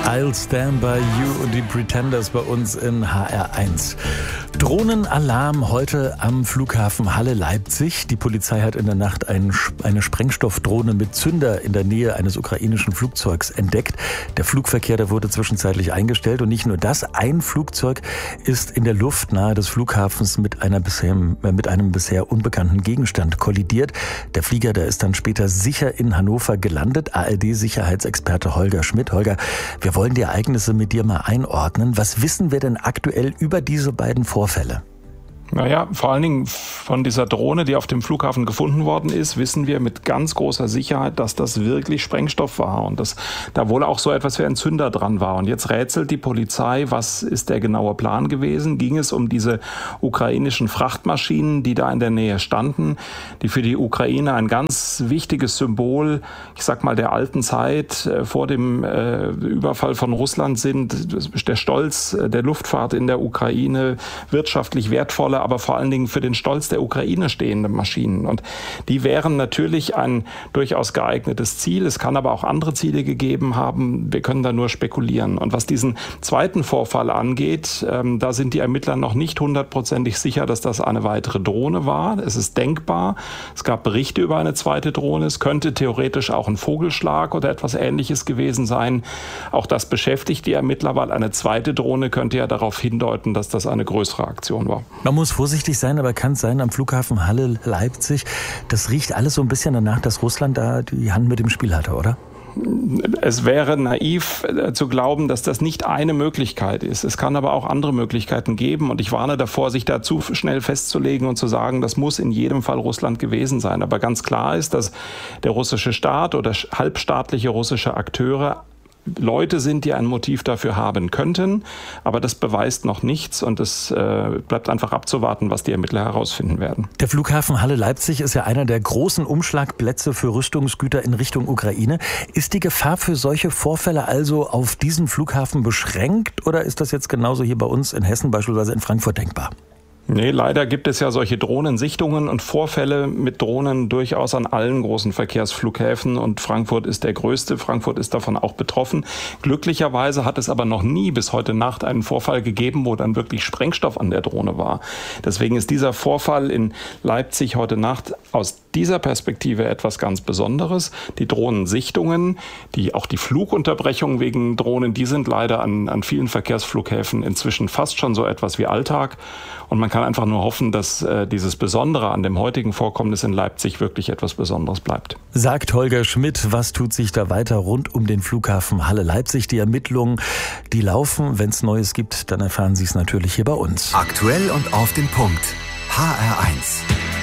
I'll Stand By You und die Pretenders bei uns in HR1. Drohnenalarm heute am Flughafen Halle-Leipzig. Die Polizei hat in der Nacht eine Sprengstoffdrohne mit Zünder in der Nähe eines ukrainischen Flugzeugs entdeckt. Der Flugverkehr, der wurde zwischenzeitlich eingestellt. Und nicht nur das, ein Flugzeug ist in der Luft nahe des Flughafens mit einem bisher unbekannten Gegenstand kollidiert. Der Flieger, der ist dann später sicher in Hannover gelandet. ARD-Sicherheitsexperte Holger Schmidt. Holger, wir wollen die Ereignisse mit dir mal einordnen. Was wissen wir denn aktuell über diese beiden Vorfälle? Naja, vor allen Dingen von dieser Drohne, die auf dem Flughafen gefunden worden ist, wissen wir mit ganz großer Sicherheit, dass das wirklich Sprengstoff war und dass da wohl auch so etwas wie ein Zünder dran war. Und jetzt rätselt die Polizei, was ist der genaue Plan gewesen? Ging es um diese ukrainischen Frachtmaschinen, die da in der Nähe standen, die für die Ukraine ein ganz wichtiges Symbol, ich sag mal, der alten Zeit vor dem Überfall von Russland sind, der Stolz der Luftfahrt in der Ukraine, wirtschaftlich wertvolle, aber vor allen Dingen für den Stolz der Ukraine stehende Maschinen. Und die wären natürlich ein durchaus geeignetes Ziel. Es kann aber auch andere Ziele gegeben haben. Wir können da nur spekulieren. Und was diesen zweiten Vorfall angeht, da sind die Ermittler noch nicht hundertprozentig sicher, dass das eine weitere Drohne war. Es ist denkbar. Es gab Berichte über eine zweite Drohne. Es könnte theoretisch auch ein Vogelschlag oder etwas Ähnliches gewesen sein. Auch das beschäftigt die Ermittler, weil eine zweite Drohne könnte ja darauf hindeuten, dass das eine größere Aktion war. Man muss vorsichtig sein, aber kann es sein, am Flughafen Halle-Leipzig, das riecht alles so ein bisschen danach, dass Russland da die Hand mit dem Spiel hatte, oder? Es wäre naiv zu glauben, dass das nicht eine Möglichkeit ist. Es kann aber auch andere Möglichkeiten geben. Und ich warne davor, sich da zu schnell festzulegen und zu sagen, das muss in jedem Fall Russland gewesen sein. Aber ganz klar ist, dass der russische Staat oder halbstaatliche russische Akteure Leute sind, die ein Motiv dafür haben könnten, aber das beweist noch nichts und es bleibt einfach abzuwarten, was die Ermittler herausfinden werden. Der Flughafen Halle-Leipzig ist ja einer der großen Umschlagplätze für Rüstungsgüter in Richtung Ukraine. Ist die Gefahr für solche Vorfälle also auf diesen Flughafen beschränkt oder ist das jetzt genauso hier bei uns in Hessen, beispielsweise in Frankfurt, denkbar? Nee, leider gibt es ja solche Drohnensichtungen und Vorfälle mit Drohnen durchaus an allen großen Verkehrsflughäfen und Frankfurt ist der größte. Frankfurt ist davon auch betroffen. Glücklicherweise hat es aber noch nie bis heute Nacht einen Vorfall gegeben, wo dann wirklich Sprengstoff an der Drohne war. Deswegen ist dieser Vorfall in Leipzig heute Nacht aus dieser Perspektive etwas ganz Besonderes. Die Drohnensichtungen, auch die Flugunterbrechungen wegen Drohnen, die sind leider an vielen Verkehrsflughäfen inzwischen fast schon so etwas wie Alltag. Und man kann einfach nur hoffen, dass dieses Besondere an dem heutigen Vorkommnis in Leipzig wirklich etwas Besonderes bleibt. Sagt Holger Schmidt, was tut sich da weiter rund um den Flughafen Halle-Leipzig? Die Ermittlungen, die laufen. Wenn es Neues gibt, dann erfahren Sie es natürlich hier bei uns. Aktuell und auf den Punkt. HR1.